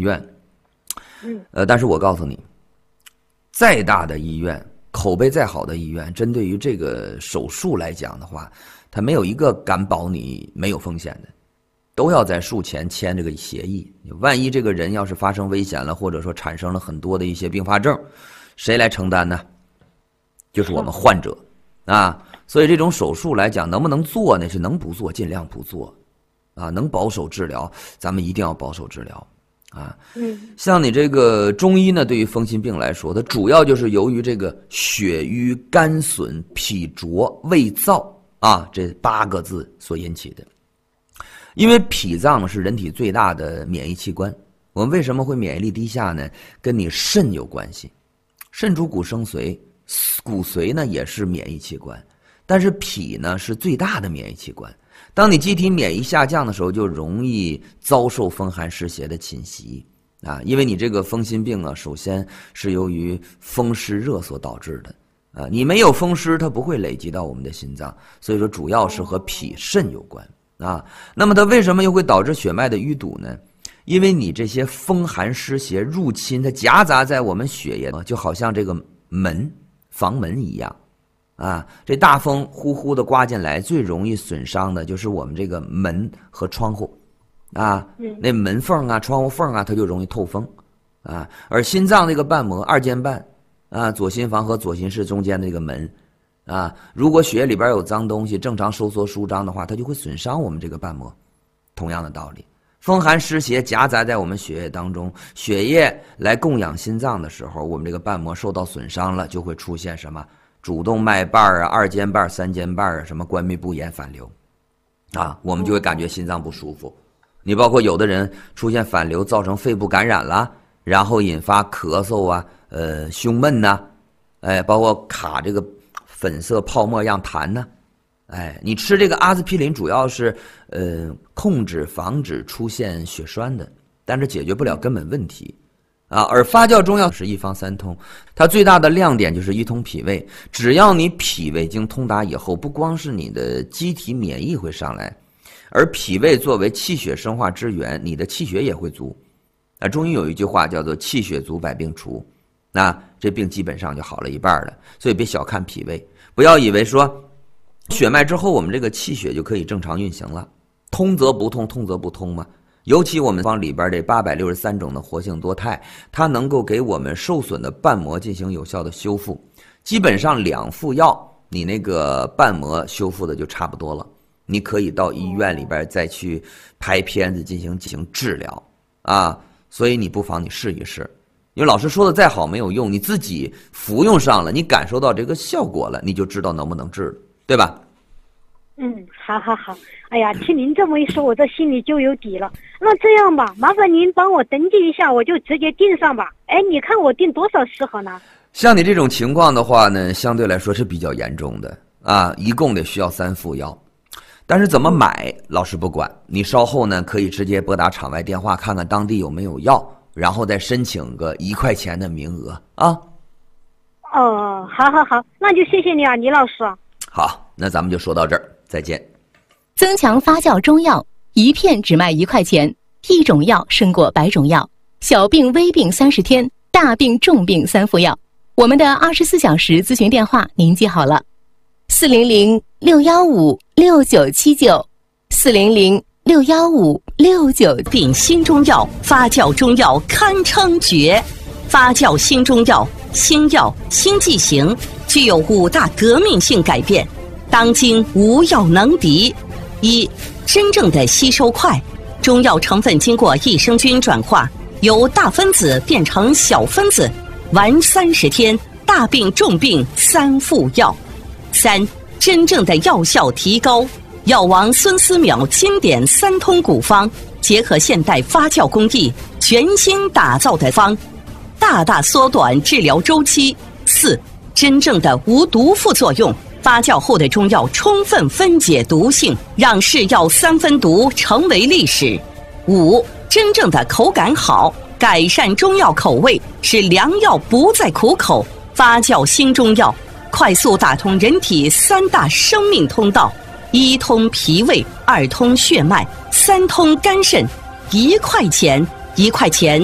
院。但是我告诉你，再大的医院，口碑再好的医院，针对于这个手术来讲的话，他没有一个敢保你没有风险的，都要在术前签这个协议。万一这个人要是发生危险了，或者说产生了很多的一些并发症，谁来承担呢？就是我们患者啊。所以这种手术来讲，能不能做呢？是能不做尽量不做啊，能保守治疗咱们一定要保守治疗啊。像你这个中医呢，对于风湿病来说，它主要就是由于这个血瘀、肝损、脾浊、胃燥啊这8个字所引起的。因为脾脏是人体最大的免疫器官，我们为什么会免疫力低下呢？跟你肾有关系。肾主骨生髓，骨髓呢也是免疫器官，但是脾呢是最大的免疫器官。当你机体免疫下降的时候，就容易遭受风寒湿邪的侵袭啊。因为你这个风心病啊，首先是由于风湿热所导致的啊。你没有风湿，它不会累积到我们的心脏，所以说主要是和脾肾有关啊。那么它为什么又会导致血脉的淤堵呢？因为你这些风寒湿邪入侵，它夹杂在我们血液，就好像这个房门一样啊。这大风呼呼的刮进来，最容易损伤的就是我们这个门和窗户啊。那门缝啊、窗户缝啊，它就容易透风啊。而心脏这个瓣膜二尖瓣啊，左心房和左心室中间的这个门啊，如果血液里边有脏东西，正常收缩舒张的话，它就会损伤我们这个瓣膜。同样的道理，风寒湿邪夹杂在我们血液当中，血液来供养心脏的时候，我们这个瓣膜受到损伤了，就会出现什么主动脉瓣啊、二尖瓣、三尖瓣啊，什么关闭不严反流啊，我们就会感觉心脏不舒服。你包括有的人出现反流，造成肺部感染了，然后引发咳嗽啊、胸闷呐，包括卡这个粉色泡沫样痰呢。你吃这个阿司匹林主要是控制防止出现血栓的，但是解决不了根本问题啊。而发酵中药是一方三通，它最大的亮点就是一通脾胃。只要你脾胃经通达以后，不光是你的机体免疫会上来，而脾胃作为气血生化之源，你的气血也会足啊。中医有一句话叫做气血足百病除，那这病基本上就好了一半了。所以别小看脾胃，不要以为说血脉之后我们这个气血就可以正常运行了，通则不通，通则不通嘛。尤其我们方里边这863种的活性多肽，它能够给我们受损的瓣膜进行有效的修复。基本上2副药，你那个瓣膜修复的就差不多了。你可以到医院里边再去拍片子进行治疗啊。所以你不妨你试一试，因为老师说的再好没有用，你自己服用上了，你感受到这个效果了，你就知道能不能治了，对吧？ 好。哎呀，听您这么一说，我这心里就有底了。那这样吧，麻烦您帮我登记一下，我就直接订上吧。你看我订多少适合呢？ 像你这种情况的话呢，相对来说是比较严重的啊，一共得需要3副药。但是怎么买，老师不管，你稍后呢可以直接拨打场外电话，看看当地有没有药，然后再申请个1块钱的名额啊。 好，那就谢谢你啊，倪老师。 好，那咱们就说到这儿，再见。 增强发酵中药，一片只卖1块钱，一种药胜过100种药。小病微病30天，大病重病3副药。我们的24小时咨询电话您记好了，400-615-6979，400-615-69。 并新中药发酵中药堪称绝，发酵新中药新药新剂型，具有5大革命性改变，当今无药能敌。1. 真正的吸收快，中药成分经过益生菌转化，由大分子变成小分子，玩30天，大病重病3副药。3. 真正的药效提高，药王孙思邈经典3通古方，结合现代发酵工艺，全新打造的方，大大缩短治疗周期。4. 真正的无毒副作用，发酵后的中药充分分解毒性，让是药3分毒成为历史。5. 真正的口感好，改善中药口味，使良药不再苦口。发酵新中药，快速打通人体3大生命通道：1通脾胃，2通血脉，3通肝肾。1块钱，1块钱